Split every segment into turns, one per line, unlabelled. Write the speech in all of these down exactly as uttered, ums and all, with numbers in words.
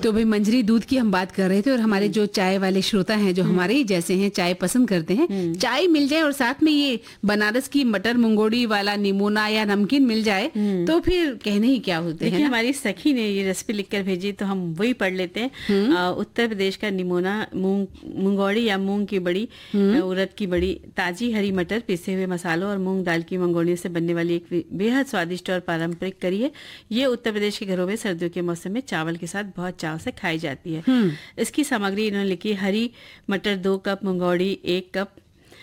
तो भाई मंजरी दूध की हम बात कर रहे थे और हमारे जो चाय वाले श्रोता हैं जो हमारे ही जैसे हैं, चाय पसंद करते हैं, चाय मिल जाए और साथ में ये बनारस की मटर मंगोड़ी वाला निमोना या नमकीन मिल जाए तो फिर कहने ही क्या होते हैं।
देखिए हमारी सखी ने ये रेसिपी लिखकर भेजी तो हम वही पढ़ लेते हैं। आ, उत्तर प्रदेश का निमोना मूंग मंगोड़ी या मूंग की बड़ी, उड़द की बड़ी, ताजी हरी मटर, पिसे हुए मसालों और मूंग दाल की मंगोड़ियों से बनने वाली एक बेहद स्वादिष्ट और पारंपरिक करी है। ये उत्तर प्रदेश के घरों में सर्दियों के मौसम में चावल के साथ बहुत चाव से खाई जाती है। इसकी सामग्री इन्होंने लिखी, हरी मटर दो कप, मंगोड़ी एक कप,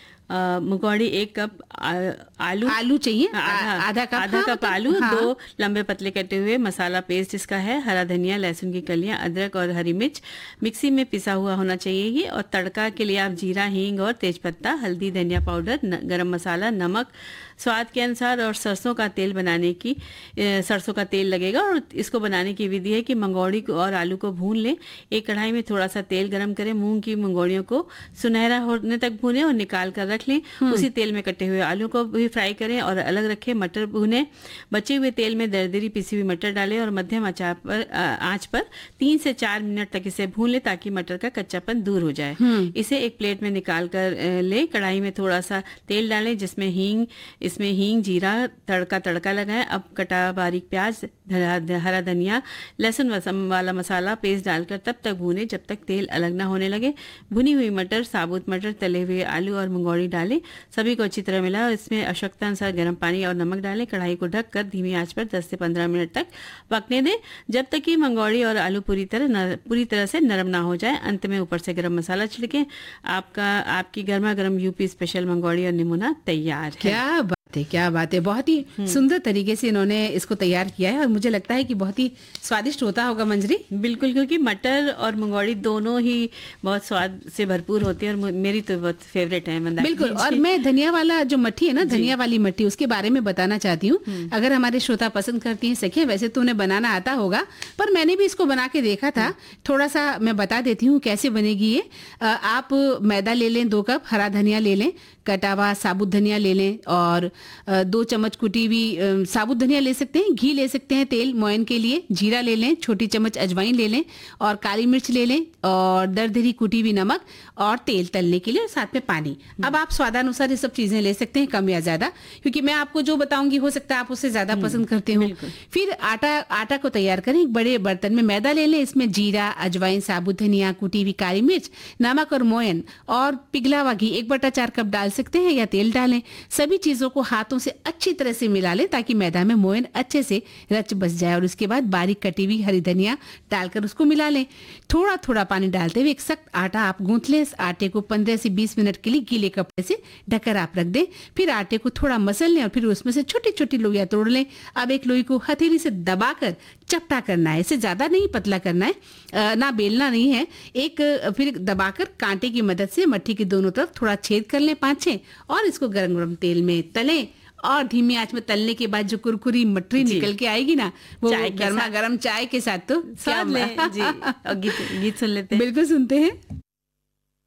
मंगोड़ी एक कप, आ, आलू
आलू चाहिए
आधा
आधा कप
आधा
हाँ,
कप
मतलब,
आलू,
हाँ।
दो लंबे पतले कटे हुए मसाला पेस्ट इसका है, हरा धनिया, लहसुन की कलियां, अदरक और हरी मिर्च मिक्सी में पिसा हुआ होना चाहिए ये। और तड़का के लिए आप जीरा, हींग और तेजपत्ता, हल्दी, धनिया पाउडर, गरम मसाला, नमक स्वाद के अनुसार और सरसों का तेल बनाने की सरसों का तेल लगेगा। और इसको बनाने की विधि है कि मंगोड़ी को और आलू को भून लें। एक कढ़ाई में थोड़ा सा तेल गरम करें, मूंग की मंगोड़ियों को सुनहरा होने तक भूनें और निकाल कर रख लें। उसी तेल में कटे हुए आलू को भी फ्राई करें और अलग रखें। मटर भुने, बचे हुए तेल में दरदरी पिसी हुई मटर डालें और मध्यम आंच पर आंच पर तीन से चार मिनट तक इसे भून लें ताकि मटर का कच्चापन दूर हो जाए। इसे एक प्लेट में निकाल कर ले। कढ़ाई में थोड़ा सा तेल डालें जिसमें हींग इसमें हींग जीरा तड़का तड़का लगाएं। अब कटा बारीक प्याज, हरा धनिया, लहसुन वाला मसाला पेस्ट डालकर तब तक भूनें जब तक तेल अलग ना होने लगे। भुनी हुई मटर, साबुत मटर, तले हुए आलू और मंगोड़ी डालें। सभी को अच्छी तरह मिला। इसमें आवश्यकता अनुसार गर्म पानी और नमक डालें। कढ़ाई को ढककर धीमी आंच पर दस से पंद्रह मिनट तक पकने दें जब तक कि मंगोड़ी और आलू पूरी तरह पूरी तरह से नरम ना हो जाए। अंत में ऊपर से गरम मसाला छिड़कें। आपका आपकी गर्मा गर्म यूपी स्पेशल मंगोड़ी और निमोना तैयार है।
क्या बात है, क्या बात है। बहुत ही सुंदर तरीके से इन्होंने इसको तैयार किया है और मुझे लगता है कि बहुत ही स्वादिष्ट होता होगा मंजरी।
बिल्कुल, क्योंकि मटर और मंगोड़ी दोनों ही बहुत स्वाद से भरपूर होती है और मेरी तो बहुत फेवरेट है।
बिल्कुल। और मैं धनिया वाला जो मट्ठी है ना, धनिया वाली मट्ठी, उसके बारे में बताना चाहती हूँ। अगर हमारे श्रोता पसंद करती हैं सखिया, वैसे तो उन्हें बनाना आता होगा पर मैंने भी इसको बना के देखा था। थोड़ा सा मैं बता देती हूँ कैसे बनेगी ये। आप मैदा ले लें, दो कप हरा धनिया ले लें, कटा हुआ साबुत धनिया ले लें और दो चम्मच कुटी हुई साबुत धनिया ले सकते हैं, घी ले सकते हैं तेल मोयन के लिए, जीरा ले लें, छोटी चम्मच अजवाइन ले लें और काली मिर्च ले लें और दरदरी कुटी हुई नमक और तेल तलने के लिए और साथ में पानी। अब आप स्वादानुसार ये सब चीजें ले सकते हैं, कम या ज्यादा, क्योंकि मैं आपको जो बताऊंगी हो सकता है आप उससे ज्यादा पसंद करते हो। फिर आटा आटा को तैयार करें। एक बड़े बर्तन में मैदा ले लें, इसमें जीरा, अजवाइन, साबुत धनिया, कुटी हुई काली मिर्च, नमक और मोयन और पिघला हुआ घी एक बटा चार कप डाल सकते हैं या तेल डालें। सभी चीजों को हाथों से अच्छी तरह से मिला लें ताकि मैदा में मोयन अच्छे से रच बस जाए। और उसके बाद बारीक कटी हुई हरी धनिया डालकर उसको मिला लें। थोड़ा थोड़ा पानी डालते हुए एक सख्त आटा आप गूंथ लें। इस आटे को पंद्रह से बीस मिनट के लिए गीले कपड़े से ढककर आप रख दें। फिर आटे को थोड़ा मसल लें और फिर उसमें से छोटी छोटी लोइयां तोड़ लें। अब एक लोई को हथेली से दबाकर चपटा करना है, इसे ज्यादा नहीं पतला करना है, ना बेलना नहीं है। एक फिर दबाकर कांटे की मदद से मट्ठी के दोनों तरफ थोड़ा छेद कर लें पाँच छह और इसको गरम गरम तेल में तलें। और धीमी आंच में तलने के बाद जो कुरकुरी मटरी निकल के आएगी ना, वो गर्मा गर्म चाय के साथ तो
स्वाद ले जी। और गीत गीत सुन लेते हैं।
बिल्कुल सुनते हैं।